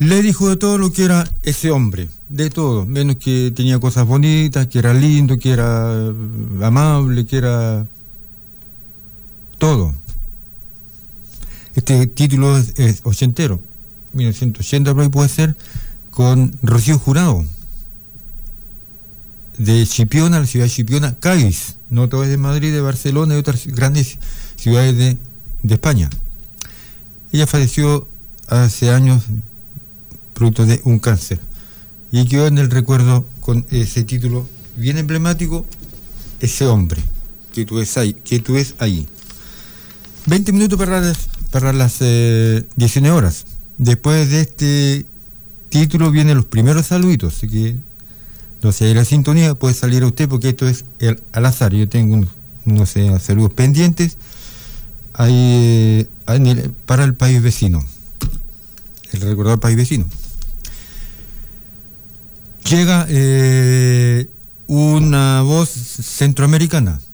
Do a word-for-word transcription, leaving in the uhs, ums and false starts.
Le dijo de todo lo que era ese hombre, de todo, menos que tenía cosas bonitas, que era lindo, que era amable, que era todo. Este título es, es ochentero, mil novecientos ochenta por ahí puede ser, con Rocío Jurado, de Chipiona, la ciudad de Chipiona, Cádiz, no todo es de Madrid, de Barcelona y otras grandes ciudades de, de España. Ella falleció hace años producto de un cáncer y quedó en el recuerdo con ese título bien emblemático, ese hombre que tú ves ahí, que tú ves ahí. veinte minutos para las, para las eh, diecinueve horas. Después de este título vienen los primeros saluditos, así que no sé, la sintonía puede salir a usted porque esto es el, al azar. Yo tengo unos, no sé, saludos pendientes ahí, ahí para el país vecino, el recordado país vecino. Llega eh, una voz centroamericana.